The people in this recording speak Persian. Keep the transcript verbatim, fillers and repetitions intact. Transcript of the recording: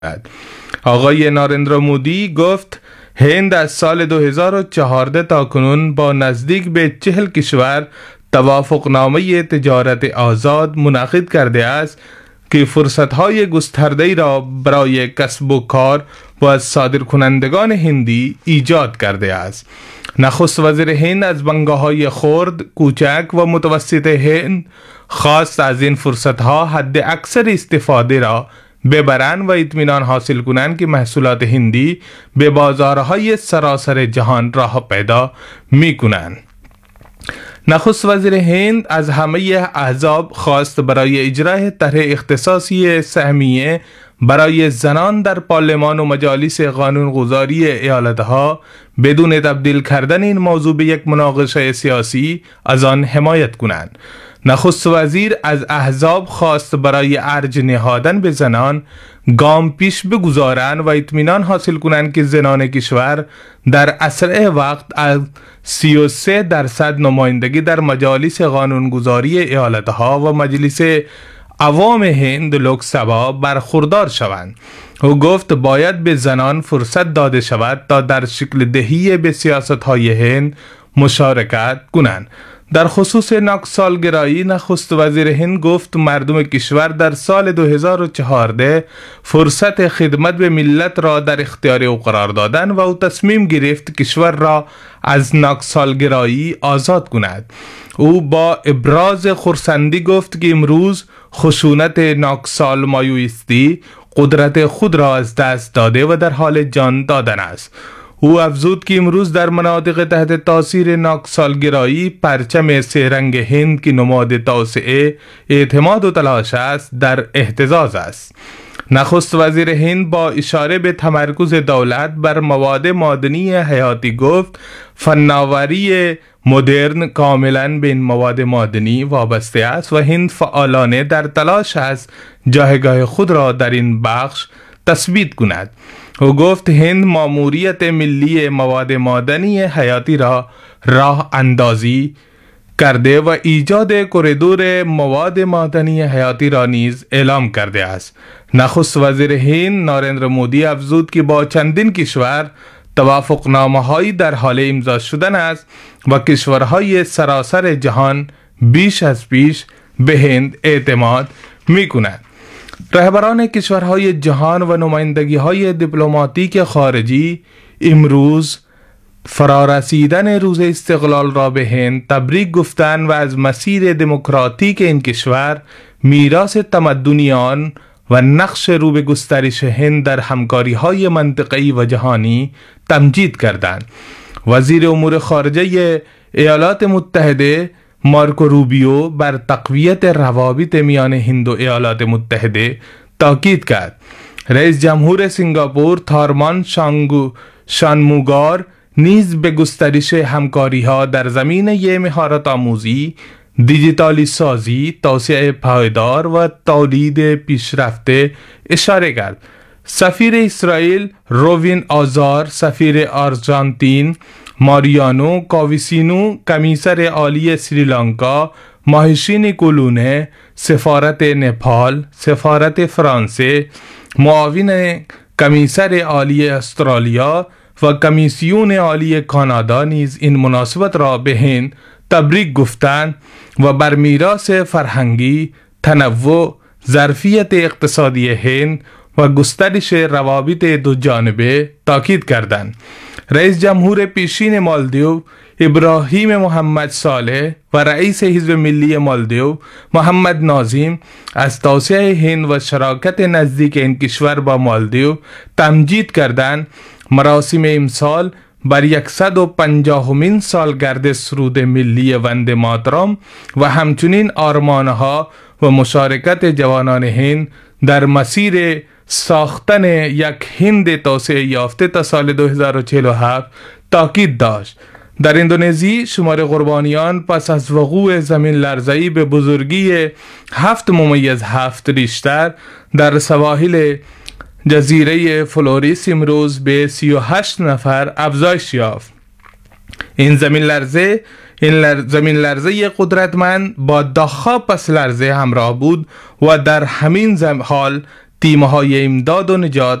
آقای نارندرا مودی گفت هند از سال دو هزار و چهارده تا کنون با نزدیک به چهل کشور توافقنامه تجارت آزاد منعقد کرده است که فرصت‌های گسترده‌ای را برای کسب و کار و صادرکنندگان هندی ایجاد کرده است. نخست وزیر هند از بنگاه‌های خرد، کوچک و متوسط هند خواست از این فرصت‌ها حد اکثر استفاده را ببرند و اطمینان حاصل کنند که محصولات هندی به بازارهای سراسر جهان راه پیدا می‌کنند. نخست وزیر هند از همه احزاب خواست برای اجرای طرح اختصاصی سهمیه برای زنان در پارلمان و مجالس قانونگذاری ایالتها بدون تبدیل کردن این موضوع به یک مناقشه سیاسی از آن حمایت کنند. نخست وزیر از احزاب خواست برای ارج نهادن به زنان گام پیش بگذارند و اطمینان حاصل کنند که زنان کشور در اسرع وقت از سی و سه درصد نمایندگی در مجالس قانونگذاری ایالتها و مجلس عوام هند لوکسبا برخوردار شوند. او گفت باید به زنان فرصت داده شود تا در شکل دهی به سیاست‌های هند مشارکت کنند. در خصوص ناکسالگرایی نخست وزیر هند گفت مردم کشور در سال دو هزار و چهارده فرصت خدمت به ملت را در اختیار او قرار دادند و او تصمیم گرفت کشور را از ناکسالگرایی آزاد کند. او با ابراز خرسندی گفت که امروز خشونت ناکسال مایویستی قدرت خود را از دست داده و در حال جان دادن است. او افزود که امروز در مناطق تحت تاثیر ناکسالگرایی پرچم سه رنگ هند که نماد توسعه، اعتماد و تلاش است در اهتزاز است. نخست وزیر هند با اشاره به تمرکز دولت بر مواد معدنی حیاتی گفت فناوری مدرن کاملا به این مواد معدنی وابسته است و هند فعالانه در تلاش است جایگاه خود را در این بخش تثبیت کند. او گفت هند ماموریت ملی مواد معدنی حیاتی را راه اندازی کرده و ایجاد کریدور مواد معدنی حیاتی را نیز اعلام کرده است. نخست وزیر هند نارندرا مودی افزود که با چندین کشور توافقنامه‌هایی در حال امضا شدن است و کشورهای سراسر جهان بیش از پیش به هند اعتماد می‌کنند. رهبران کشورهای جهان و نمایندگی‌های دیپلماتیک خارجی امروز فرارسیدن روز استقلال را به هند تبریک گفتند و از مسیر دموکراتیک این کشور، میراث تمدنی آن و نقش رو به گسترش هند در همکاری‌های منطقه‌ای و جهانی تمجید کردند. وزیر امور خارجه ایالات متحده مارکو روبیو بر تقویت روابط میان هند و ایالات متحده تاکید کرد. رئیس جمهور سنگاپور تارمان شانگو شانموگار نیز به گسترش همکاری‌ها در زمینه مهارت آموزی، دیجیتالی سازی، توسعه پایدار و تولید پیشرفته اشاره کرد. سفیر اسرائیل روین آزار، سفیر آرژانتین ماریانو کاویسینو، کمیسر عالی سریلانکا ماهشین کلونه، سفارت نپال، سفارت فرانسه، معاون کمیسر عالی استرالیا و کمیسیون عالی کانادا نیز این مناسبت را به هند تبریک گفتند و بر میراث فرهنگی، تنوع، ظرفیت اقتصادی هند و گسترش روابط دو جانبه تاکید کردند. رئیس جمهور پیشین مالدیو ابراهیم محمد صالح و رئیس حزب ملی مالدیو محمد ناظیم از توسعه هند و شراکت نزدیک این کشور با مالدیو تمجید کردند. مراسم امسال بر صد و پنجاهمین سالگرد سرود ملی وندے ماترم و همچنین آرمانها و مشارکت جوانان هند در مسیر ساختن یک هند توسعه یافته تا سال دو هزار و چهل و هفت تاکید داشت. در اندونزی شمار قربانیان پس از وقوع زمین لرزه‌ای به بزرگی هفت ممیز هفت ریشتر در سواحل جزیره فلوریس امروز به سی و هشت نفر افزایش یافت. این زمین لرزه این لر... زمین لرزه قدرتمند با داخا پس لرزه همراه بود و در همین زم... حال تیم‌های امداد و نجات